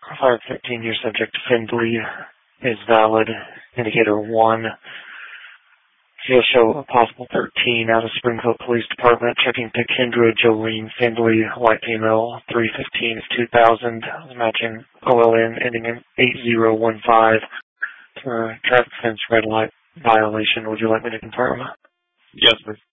513, your subject Findlay is valid. Indicator 1. You'll show a possible 13 out of Springfield Police Department. Checking to Kendra Jolene Findlay, white female, 315 of 2000, matching OLN ending in 8015. Traffic fence red light violation. Would you like me to confirm? Yes, sir.